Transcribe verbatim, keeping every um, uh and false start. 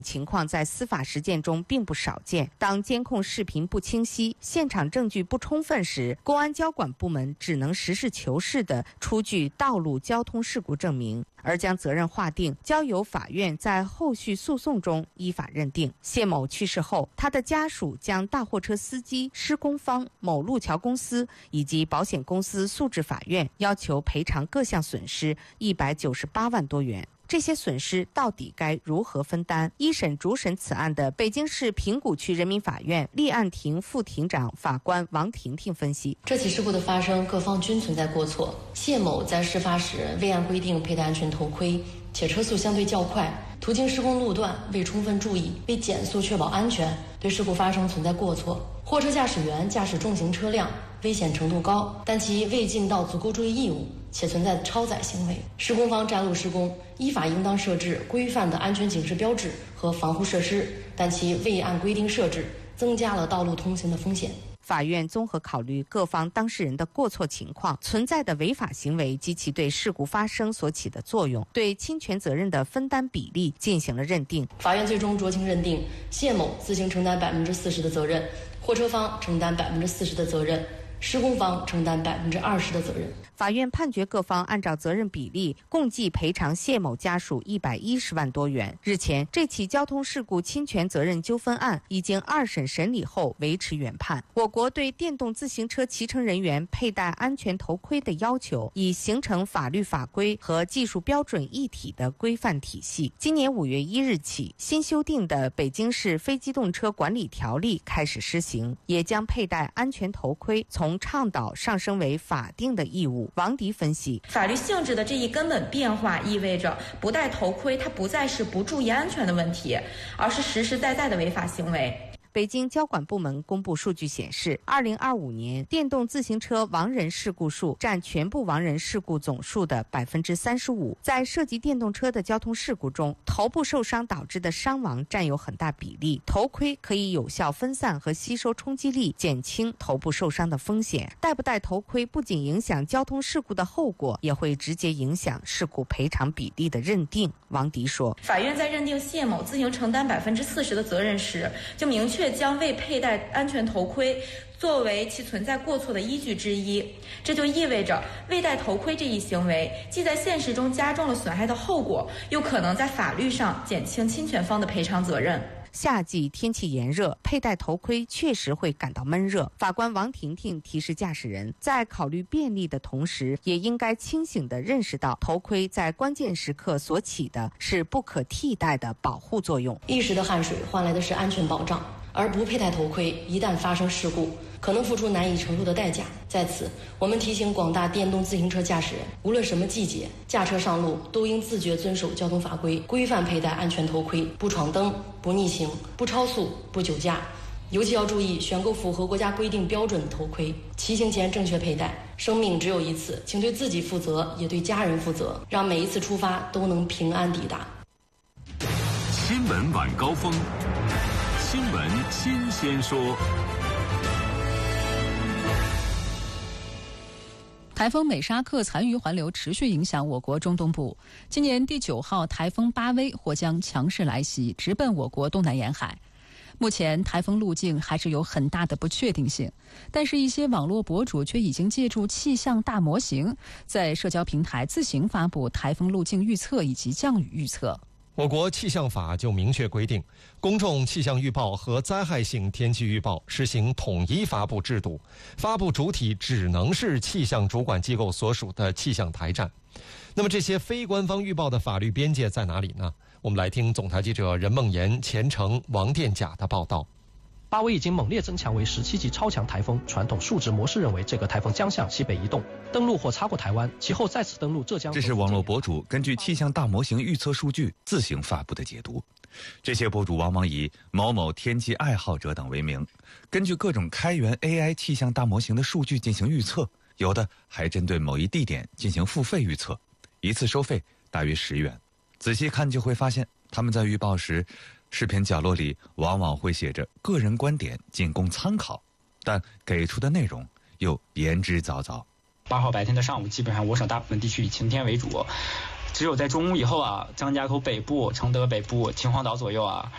情况在司法实践中并不少见。当监控视频不清晰、现场证据不充分时，公安交管部门只能实事求是地出具道路交通事故证明，而将责任划定，交由法院在后续诉讼中依法认定。谢某去世后，他的家属将大货车司机、施工方、某路桥公司以及保险公司诉至法院，要求赔偿各项损失一百九十八万多元。这些损失到底该如何分担？一审主审此案的北京市平谷区人民法院立案庭副庭长法官王婷婷分析， 这起事故的发生，各方均存在过错。谢某在事发时未按规定佩戴安全头盔，且车速相对较快，途经施工路段未充分注意，未减速确保安全，对事故发生存在过错。货车驾驶员驾驶重型车辆危险程度高，但其未尽到足够注意义务，且存在超载行为。施工方占路施工，依法应当设置规范的安全警示标志和防护设施，但其未按规定设置，增加了道路通行的风险。 法院综合考虑各方当事人的过错情况、存在的违法行为及其对事故发生所起的作用，对侵权责任的分担比例进行了认定。 法院最终酌情认定，谢某自行承担百分之四十的责任，货车方承担百分之四十的责任，施工方承担百分之二十的责任。 法院判决各方按照责任比例共计赔偿谢某家属一百一十万多元。日前，这起交通事故侵权责任纠纷案已经二审审理后维持原判。我国对电动自行车骑乘人员佩戴安全头盔的要求已形成法律法规和技术标准一体的规范体系。今年五月一日起，新修订的《北京市非机动车管理条例》开始施行，也将佩戴安全头盔从倡导上升为法定的义务。王迪分析， 法律性质的这一根本变化意味着不戴头盔它不再是不注意安全的问题，而是实实在在的违法行为。 北京交管部门公布数据显示，二零二五年电动自行车亡人事故数占全部亡人事故总数的百分之三十五。在涉及电动车的交通事故中，头部受伤导致的伤亡占有很大比例。头盔可以有效分散和吸收冲击力，减轻头部受伤的风险。戴不戴头盔不仅影响交通事故的后果，也会直接影响事故赔偿比例的认定。王迪说， 法院在认定谢某自行承担百分之四十的责任时，就明确却将未佩戴安全头盔作为其存在过错的依据之一，这就意味着未戴头盔这一行为既在现实中加重了损害的后果，又可能在法律上减轻侵权方的赔偿责任。 夏季天气炎热，佩戴头盔确实会感到闷热。法官王婷婷提示驾驶人，在考虑便利的同时，也应该清醒地认识到头盔在关键时刻所起的是不可替代的保护作用。 一时的汗水换来的是安全保障，而不佩戴头盔，一旦发生事故，可能付出难以承受的代价。在此，我们提醒广大电动自行车驾驶人，无论什么季节，驾车上路都应自觉遵守交通法规，规范佩戴安全头盔，不闯灯、不逆行、不超速、不酒驾。尤其要注意选购符合国家规定标准的头盔，骑行前正确佩戴。生命只有一次，请对自己负责，也对家人负责，让每一次出发都能平安抵达。 新闻晚高峰，新闻新鲜说。 台风美沙克残余环流持续影响我国中东部，今年第九号台风巴威或将强势来袭，直奔我国东南沿海。目前台风路径还是有很大的不确定性，但是一些网络博主却已经借助气象大模型，在社交平台自行发布台风路径预测以及降雨预测。 我国气象法就明确规定，公众气象预报和灾害性天气预报实行统一发布制度，发布主体只能是气象主管机构所属的气象台站。那么这些非官方预报的法律边界在哪里呢？我们来听总台记者任梦妍、钱成、王殿甲的报道。 巴威已经猛烈增强为十七级超强台风，传统数值模式认为这个台风将向西北移动，登陆或擦过台湾，其后再次登陆浙江。 这是网络博主根据气象大模型预测数据自行发布的解读。这些博主往往以某某天气爱好者等为名，根据各种开源 A I 气象大模型的数据进行预测，有的还针对某一地点进行付费预测，一次收费大约十元。仔细看就会发现，他们在预报时视频角落里往往会写着个人观点仅供参考，但给出的内容又言之凿凿。 八号白天的上午，基本上我省大部分地区以晴天为主，只有在中午以后啊，张家口北部、承德北部、秦皇岛左右啊，